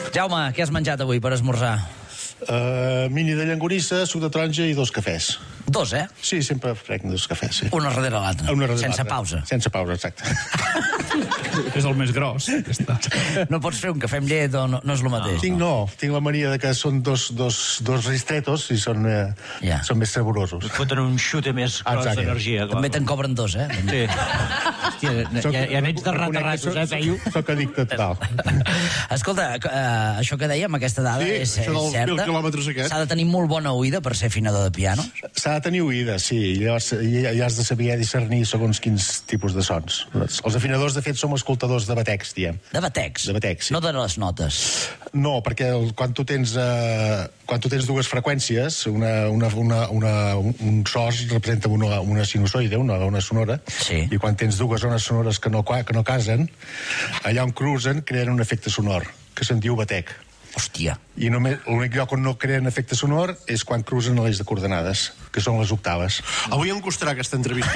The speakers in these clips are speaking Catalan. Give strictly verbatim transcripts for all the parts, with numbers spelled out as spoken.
Jaume, què has menjat avui per esmorzar? Uh, mini de llonganissa, suc de taronja i dos cafès. Dos, eh? Sí, sempre frec dos cafès, sí. Una darrere l'altra. Sense pausa. Sense pausa, exacte. És el més gros. No pots fer un cafè amb llet o no, no és el mateix? No. Tinc no, tinc la mania de que són dos, dos, dos ristretos i són, eh, yeah. són més saborosos. Et foten un xute més gros d'energia. També te'n cobren dos, eh? Sí. Hòstia, soc, ja, ja n'ets de rata-ratos, eh, Peyu? Soc addicte total. Escolta, uh, això que dèiem, aquesta dada sí, és, és certa? S'ha de tenir molt bona oïda per ser afinador de piano? S'ha de tenir oïda, sí. Llavors, ja, ja has de saber discernir segons quins tipus de sons. Els afinadors, de fet, som escoltadors de batecs, diem. De batecs? De batecs, sí. No de les notes? No, perquè el, quan, tu tens, eh, quan tu tens dues freqüències, una, una, una, una, un so representa una, una sinusoide, una ona sonora, sí. I quan tens dues ones sonores que no, que no casen, allà on cruzen creen un efecte sonor, que se'n diu batec. Hòstia. I l'únic lloc on no creen efecte sonor és quan cruzen a l'eix de coordenades, que són les octaves. Avui em costarà aquesta entrevista.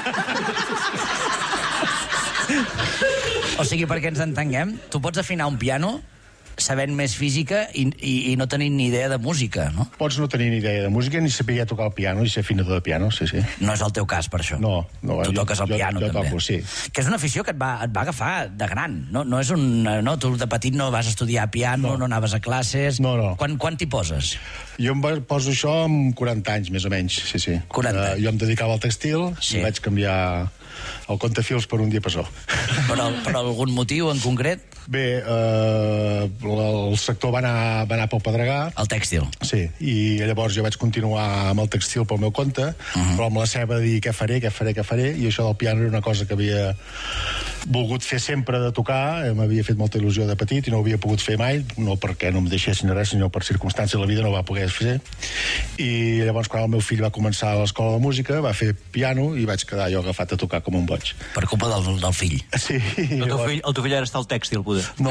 O sigui, perquè ens entenguem, tu pots afinar un piano sabent més física i, i, i no tenint ni idea de música, no? Pots no tenir ni idea de música ni saber tocar el piano i ser afinador de piano, sí, sí. No és el teu cas, per això? No. no tu toques el jo, piano, jo, jo també. Toco, sí. Que és una afició que et va, et va agafar de gran, no? No és un... No, tu de petit no vas estudiar piano, no, no anaves a classes... No, no. Quan, quan t'hi poses? Jo em poso això amb quaranta anys, més o menys, sí, sí. quaranta anys. Uh, jo em dedicava al textil sí. I vaig canviar el comptafils per un diapasó. Per, al, per algun motiu en concret? Bé, eh, el sector va anar, va anar pel Pedregar. El tèxtil. Sí, i llavors jo vaig continuar amb el tèxtil pel meu compte, uh -huh. però amb la ceba de dir què faré, què faré, què faré, i això del piano era una cosa que havia volgut fer sempre de tocar, m'havia fet molta il·lusió de petit i no ho havia pogut fer mai, no perquè no em deixessin res, sinó per circumstàncies de la vida no va poder fer. I llavors quan el meu fill va començar a l'escola de música, va fer piano i vaig quedar jo agafat a tocar com un boig. Per culpa del, del fill? Sí. El teu fill, el teu fill ara està al tèxtil, poder. No.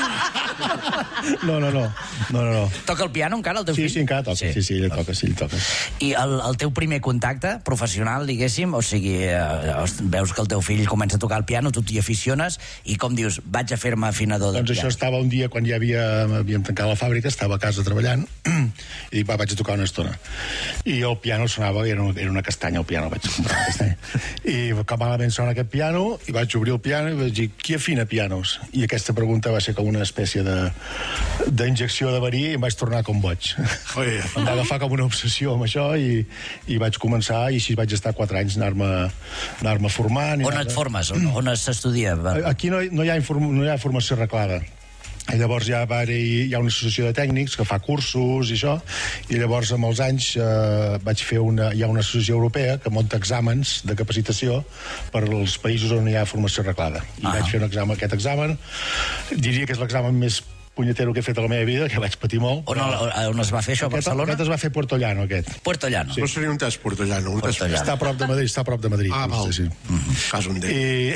No, no, no. no, no, no. Toca el piano encara, el teu sí, fill? Sí, sí, encara toca. Sí, sí, sí ell toca, sí, ell toca. I el, el teu primer contacte professional, diguéssim, o sigui, eh, veus que el teu fill comença a tocar el piano, tu t'hi aficiones, i com dius, vaig a fer-me afinador de doncs piano? Això estava un dia quan ja havia, havíem tancat la fàbrica, estava a casa treballant, i dic, va, vaig a tocar una estona. I el piano sonava, era una, era una castanya, el piano, vaig comprar una castanya. I com malament sona aquest piano, i vaig obrir el piano i vaig dir, qui afina pianos? I aquesta pregunta va ser com una espècie de d'injecció de verí i em vaig tornar com boig. Oi. Em va agafar com una obsessió amb això i, i vaig començar i així vaig estar quatre anys anar-me anar-me formant. On et formes? On, on s'estudia? Aquí no, no, hi ha inform, no hi ha formació reglada. I llavors ja va haver, hi ha una associació de tècnics que fa cursos i això, i llavors amb els anys eh, vaig fer una, hi ha una associació europea que munta exàmens de capacitació per als països on hi ha formació reglada. I ah. vaig fer un examen, aquest examen, diria que és l'examen més punyetero que he fet a la meva vida, que vaig patir molt. On, on es va fer això, a Barcelona? Aquest es va fer a Puerto Llano, aquest. Puerto Llano. Sí. No seria un test Puerto Llano. Un Puerto test... Llano. Està a prop de Madrid, està a prop de Madrid. Ah, val. Sí, sí. Mm-hmm. Cas un d'ell. I...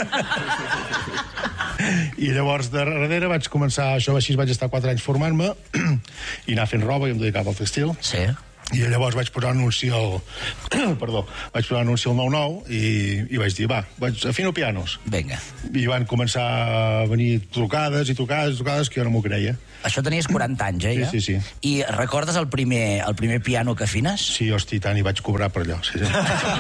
I llavors, de darrere, vaig començar, això així vaig estar quatre anys formant-me, i anar fent roba, i em dedicava al textil. Sí. I llavors vaig posar un anunci al... Perdó, vaig posar un anunci al nou nou i, i vaig dir, va, vaig afino pianos. Vinga. I van començar a venir trucades i trucades i trucades que jo no m'ho creia. Això tenies quaranta anys, eh, ja? Sí, sí, sí. I recordes el primer, el primer piano que afines? Sí, hosti, tant, i vaig cobrar per allò. Sí, sí.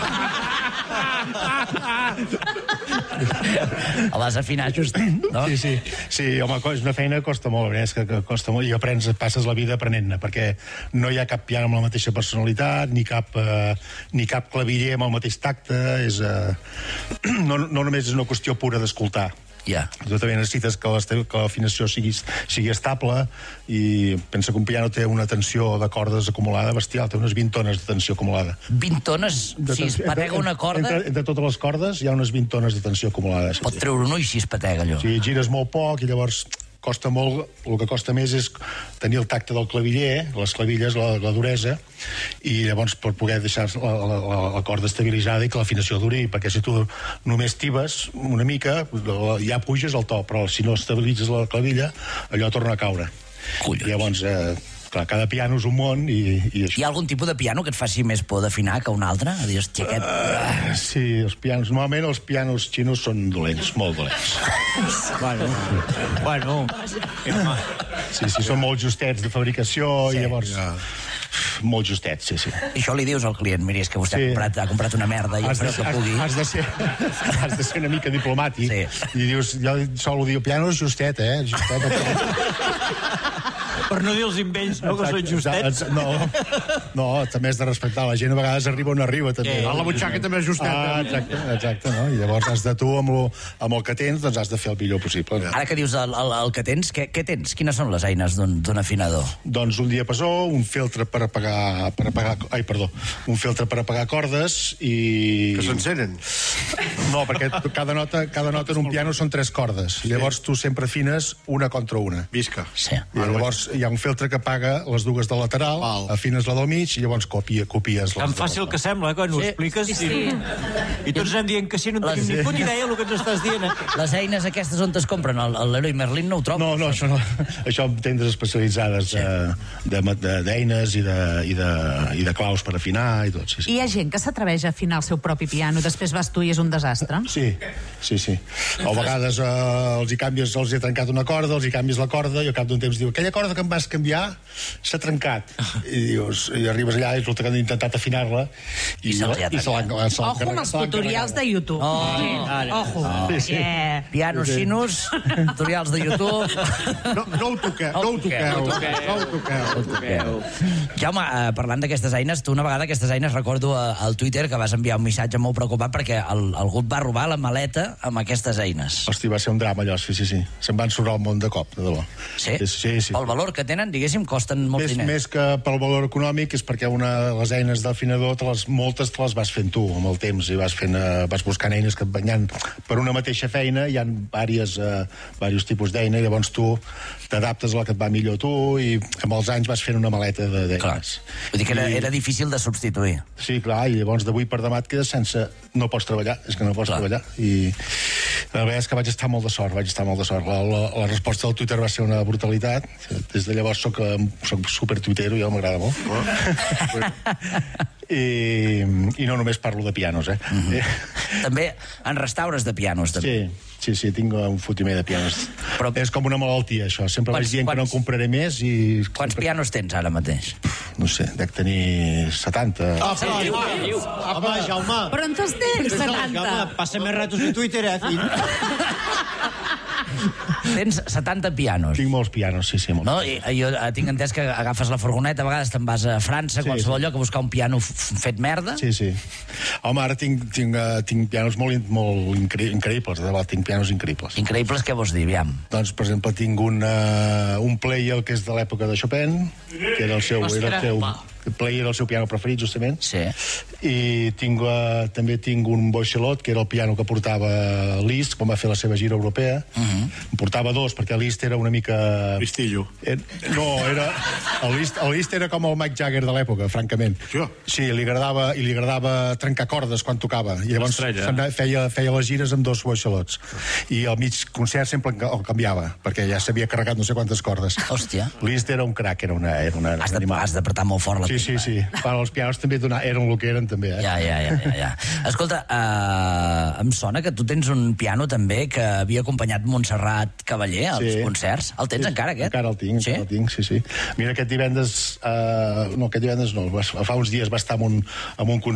El vas afinar just, no? Sí, sí. Sí, home, és una feina que costa molt, és que, que costa molt, i aprens, passes la vida aprenent-ne, perquè no hi ha cap piano amb la mateixa personalitat, ni cap, eh, ni cap claviller amb el mateix tacte, és, eh, no, no només és una qüestió pura d'escoltar. Yeah. Tu també necessites que l'afinació sigui, sigui estable, i pensa que un piano té una tensió de cordes acumulada bestial, té unes vint tones de tensió acumulada. vint tones? De si es patega una corda... Entre, entre totes les cordes hi ha unes vint tones de tensió acumulada. Pot treure un ull si es patega, allò. Sí, gires molt poc i llavors costa molt, el que costa més és tenir el tacte del claviller, les clavilles, la, la duresa, i llavors per poder deixar la, la, la corda estabilitzada i que l'afinació duri, perquè si tu només tibes una mica, ja puges el to, però si no estabilitzes la clavilla, allò torna a caure. Collons. I llavors, eh, clar, cada piano és un món i, i això. Hi ha algun tipus de piano que et faci més por d'afinar que un altre? A dir, hòstia, aquest... Uh, sí, els pianos, normalment els pianos xinos són dolents, molt dolents. Bueno, bueno. Sí, sí, són molt justets de fabricació sí, i llavors... Ja. Molt justets, sí, sí. I això li dius al client, miri, és que vostè sí. ha, comprat, ha comprat una merda i has de, que pugui... Has, has, de ser, has de ser una mica diplomàtic sí. I dius, jo solo diu, piano és justet, eh? Justet, per no dir els invents, no, que són justets. No, no, també has de respectar. La gent a vegades arriba on arriba, també. Eh, a la butxaca també és justet. Ah, exacte, exacte, no? I llavors has de tu, amb, lo, amb el que tens, doncs has de fer el millor possible. No? Ara que dius el, el, el que tens, què, què tens? Quines són les eines d'un afinador? Doncs un diapasó, un filtre per apagar... Per apagar ai, perdó. Un filtre per apagar cordes i... Que s'encenen. No, perquè cada nota, cada nota en un piano són tres cordes. Sí. Llavors tu sempre afines una contra una. Visca. Sí. I llavors hi ha un filtre que apaga les dues de lateral, Val. afines la del mig i llavors copia, copies... Tan fàcil que sembla, eh, quan sí. ho expliques. Sí, sí. I tots anem dient que sí, no en tenim ni puta idea el que ens estàs dient. Eh? Les eines aquestes on es compren? L'Heroi Merlin no ho trobo? No, no, això no. Això en tendes especialitzades sí. d'eines i, de, i, de, i de claus per afinar i tot. Sí, sí. Hi ha gent que s'atreveix a afinar el seu propi piano, després vas tu i és un desastre? Sí, sí, sí. O a vegades eh, els hi canvies, els hi ha trencat una corda, els hi canvies la corda i al cap d'un temps diu, aquella corda que em vas canviar s'ha trencat. I dius, i arribes allà i resulta que han intentat afinar-la i, I se l'ha trencat. Ojo amb els tutorials de YouTube. Oh, sí. Ojo. Oh. Sí, sí. Yeah. Pianos xinos, tutorials de YouTube... No, no ho toqueu, no ho toqueu. No ho toqueu. Jaume, eh, parlant d'aquestes eines, tu una vegada aquestes eines recordo al Twitter que vas enviar un missatge molt preocupat perquè el, algú et va robar la maleta amb aquestes eines. Hosti, va ser un drama allò, sí, sí, sí. Se'n van sorrar el món de cop, de debò. Sí? Sí, sí. Pel valor que tenen, diguéssim, costen molts més, diners. Més que pel valor econòmic és perquè una de les eines d'afinador, moltes te les vas fent tu amb el temps i vas, fent, uh, vas buscant eines que et banyan per una mateixa feina, hi ha diversos, uh, diversos tipus d'eina i llavors tu t'adaptes a la que et va millor tu i amb els anys vas fent una maleta d'eines. Clar, vull dir que era, I... era difícil de substituir. Sí, clar, i llavors d'avui per demà et quedes sense... No pots treballar, és que no pots clar. treballar i la veritat és que vaig estar molt de sort, vaig estar molt de sort. La, la, la resposta del Twitter va ser una brutalitat. Des de llavors soc, soc super tuitero, ja m'agrada molt. Oh. I, I no només parlo de pianos, eh? Mm-hmm. També en restaures de pianos, també. Sí. Sí, sí, tinc un fotimer de pianos. Però... És com una malaltia, això. Sempre quants, vaig dient quants... que no en compraré més i... Quants sempre... pianos tens ara mateix? No sé, dec tenir setanta. Ah, però, home, home, Jaume. Però on te'ls tens, setanta? Jaume, passa més ratos a Twitter, eh, fill? Tens setanta pianos. Tinc molts pianos, sí, sí. Molts. No? I, jo tinc entès que agafes la furgoneta, a vegades te'n vas a França, sí, qualsevol sí. lloc, a buscar un piano fet merda. Sí, sí. Home, ara tinc, tinc, uh, tinc pianos molt, molt incre increïbles, de debò, tinc pianos increïbles. Increïbles, què vols dir, aviam? Doncs, per exemple, tinc un, uh, un player que és de l'època de Chopin, que era el seu... Era el seu el player era el seu piano preferit, justament. Sí. I tinc, uh, també tinc un Boixelot, que era el piano que portava Liszt, quan va fer la seva gira europea. Uh -huh. En portava dos, perquè Liszt era una mica... Listillo. Eh, no, era... El Liszt, el Liszt era com el Mick Jagger de l'època, francament. Sí. Sí, li agradava, i li agradava trencar cordes quan tocava. I llavors eh? feia, feia les gires amb dos Boixelots. I al mig concert sempre el canviava, perquè ja s'havia carregat no sé quantes cordes. Hòstia. Liszt era un crac, era una... Era una has d'apretar molt fort la Sí, sí, sí. Però els pianos també donar, eren el que eren, també, eh? Ja, ja, ja, ja. ja. Escolta, uh, em sona que tu tens un piano també que havia acompanyat Montserrat Cavaller als sí. concerts. El tens sí, encara, aquest? Encara el tinc, sí? el tinc, sí, sí. Mira, aquest divendres... Uh, no, aquest divendres no, fa uns dies va estar en un, en un concert